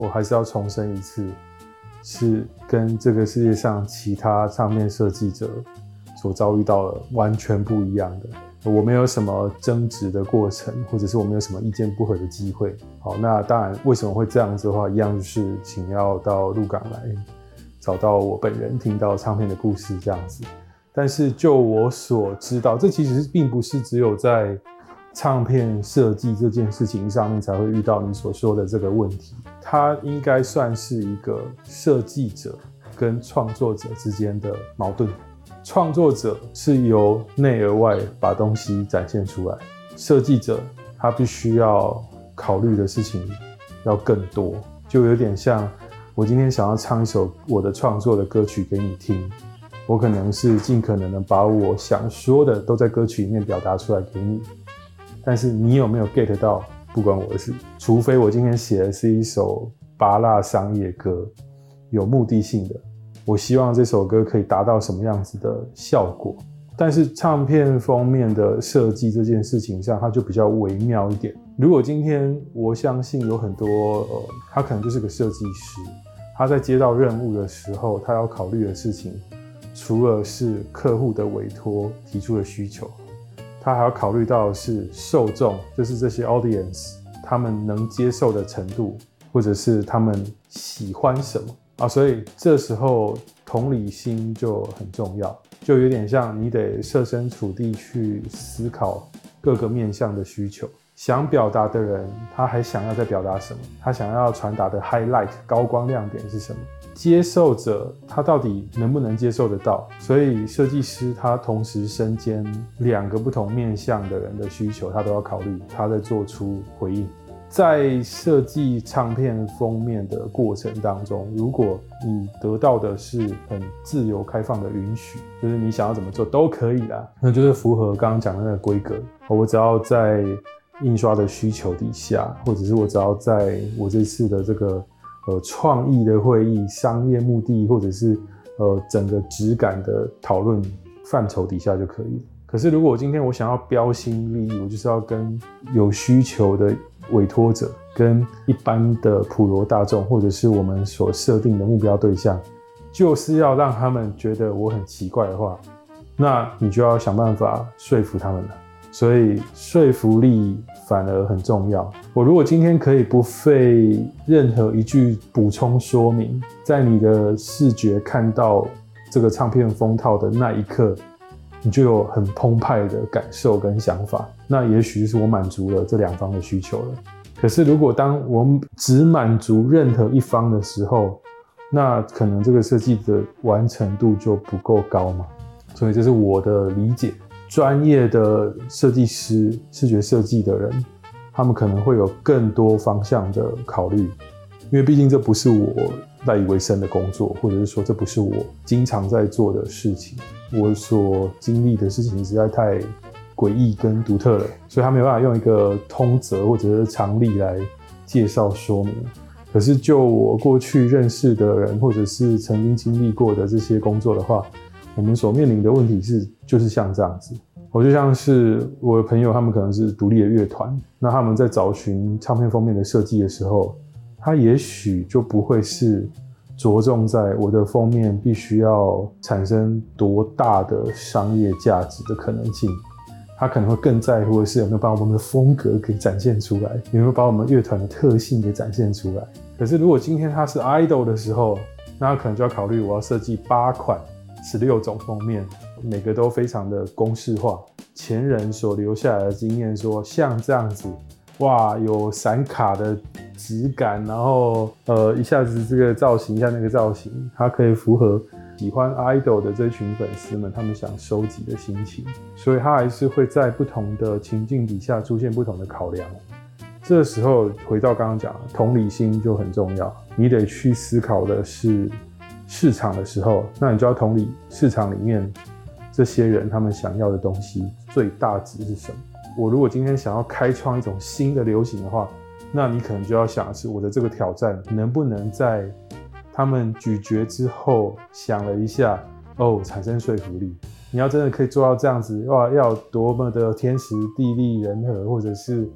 我还是要重申一次，是跟这个世界上其他唱片设计者所遭遇到的完全不一样的。我没有什么争执的过程，或者是我没有什么意见不合的机会。好，那当然为什么会这样子的话，一样就是请要到鹿港来找到我本人，听到唱片的故事这样子。但是就我所知道，这其实并不是只有在唱片设计这件事情上面才会遇到你所说的这个问题，它应该算是一个设计者跟创作者之间的矛盾。创作者是由内而外把东西展现出来，设计者他必须要考虑的事情要更多，就有点像我今天想要唱一首我的创作的歌曲给你听，我可能是尽可能的把我想说的都在歌曲里面表达出来给你，但是你有没有 get 到不关我的事，除非我今天写的是一首芭乐商业歌，有目的性的，我希望这首歌可以达到什么样子的效果。但是唱片封面的设计这件事情上，它就比较微妙一点。如果今天我相信有很多他可能就是个设计师，他在接到任务的时候，他要考虑的事情，除了是客户的委托提出的需求，他还要考虑到的是受众，就是这些 audience 他们能接受的程度，或者是他们喜欢什么啊，所以这时候同理心就很重要，就有点像你得设身处地去思考各个面向的需求。想表达的人，他还想要再表达什么？他想要传达的 highlight 高光亮点是什么？接受者他到底能不能接受得到？所以设计师他同时身兼两个不同面向的人的需求，他都要考虑，他在做出回应。在设计唱片封面的过程当中，如果你得到的是很自由开放的允许，就是你想要怎么做都可以啦，那就是符合刚刚讲的那个规格。我只要在印刷的需求底下，或者是我只要在我这次的这个创意的会议、商业目的，或者是整个质感的讨论范畴底下就可以了。可是如果今天我想要标新立异，我就是要跟有需求的委托者跟一般的普罗大众，或者是我们所设定的目标对象，就是要让他们觉得我很奇怪的话，那你就要想办法说服他们了。所以说服力反而很重要。我如果今天可以不费任何一句补充说明，在你的视觉看到这个唱片封套的那一刻，你就有很澎湃的感受跟想法，那也许是我满足了这两方的需求了。可是如果当我只满足任何一方的时候，那可能这个设计的完成度就不够高嘛。所以这是我的理解。专业的设计师、视觉设计的人，他们可能会有更多方向的考虑，因为毕竟这不是我赖以为生的工作，或者是说这不是我经常在做的事情，我所经历的事情实在太诡异跟独特了，所以他没有办法用一个通则或者是常例来介绍说明。可是就我过去认识的人，或者是曾经经历过的这些工作的话，我们所面临的问题就是像这样子。我就像是我的朋友，他们可能是独立的乐团，那他们在找寻唱片封面的设计的时候，他也许就不会是着重在我的封面必须要产生多大的商业价值的可能性，他可能会更在乎的是有没有把我们的风格给展现出来，有没有把我们乐团的特性给展现出来。可是如果今天他是 idol 的时候，那他可能就要考虑我要设计8款16种封面，每个都非常的公式化。前人所留下来的经验说，像这样子，哇，有闪卡的质感，然后一下子这个造型，一下那个造型，它可以符合喜欢 idol 的这群粉丝们他们想收集的心情，所以它还是会在不同的情境底下出现不同的考量。这时候回到刚刚讲的同理心就很重要，你得去思考的是市场的时候，那你就要同理市场里面这些人他们想要的东西最大值是什么。我如果今天想要开创一种新的流行的话，那你可能就要想的是我的这个挑战能不能在他们咀嚼之后想了一下，产生说服力。你要真的可以做到这样子，哇，要多么的天时地利人和，或者是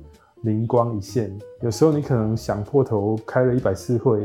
灵光一现。有时候你可能想破头开了100次会，